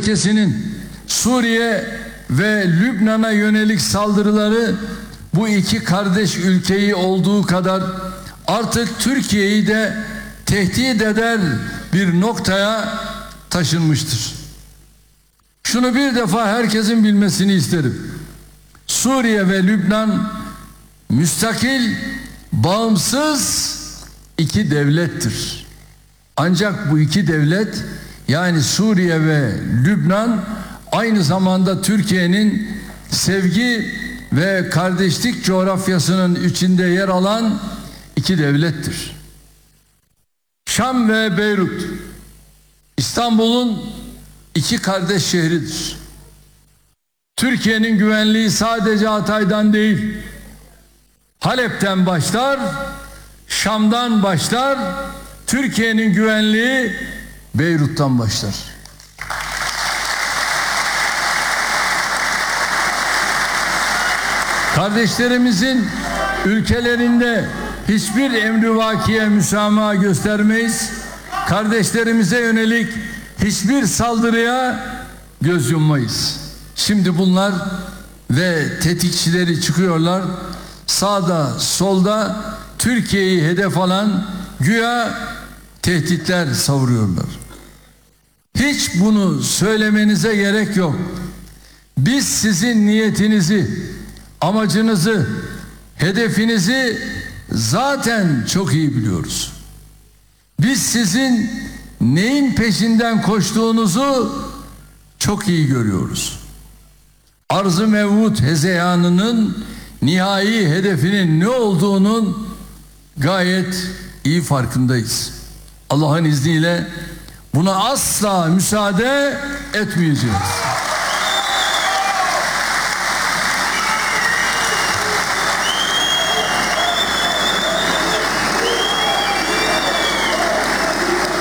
ülkesinin Suriye ve Lübnan'a yönelik saldırıları bu iki kardeş ülkeyi olduğu kadar artık Türkiye'yi de tehdit eder bir noktaya taşınmıştır. Şunu bir defa herkesin bilmesini isterim. Suriye ve Lübnan müstakil, bağımsız iki devlettir. Ancak bu iki devlet, yani Suriye ve Lübnan, aynı zamanda Türkiye'nin sevgi ve kardeşlik coğrafyasının içinde yer alan iki devlettir. Şam ve Beyrut, İstanbul'un iki kardeş şehridir. Türkiye'nin güvenliği sadece Hatay'dan değil, Halep'ten başlar, Şam'dan başlar, Türkiye'nin güvenliği Beyrut'tan başlar. Kardeşlerimizin ülkelerinde hiçbir emrivakiye müsamaha göstermeyiz. Kardeşlerimize yönelik hiçbir saldırıya göz yummayız. Şimdi bunlar ve tetikçileri çıkıyorlar. Sağda, solda Türkiye'yi hedef alan güya tehditler savuruyorlar. Hiç bunu söylemenize gerek yok. Biz sizin niyetinizi, amacınızı, hedefinizi zaten çok iyi biliyoruz. Biz sizin neyin peşinden koştuğunuzu çok iyi görüyoruz. Arz-ı mev'ud hezeyanının nihai hedefinin ne olduğunun gayet iyi farkındayız. Allah'ın izniyle buna asla müsaade etmeyeceğiz.